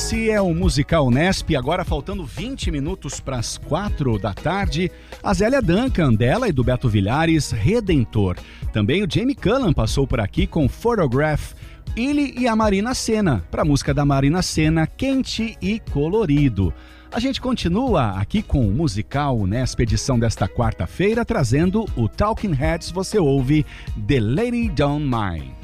Esse é o Musical Nesp, agora faltando 20 minutos para as 4 da tarde. A Zélia Duncan, dela e do Beto Villares, Redentor. Também o Jamie Cullum passou por aqui com Photograph. Ele e a Marina Sena, para a música da Marina Sena, Quente e Colorido. A gente continua aqui com o Musical Nesp, edição desta quarta-feira, trazendo o Talking Heads. Você ouve The Lady Don't Mind.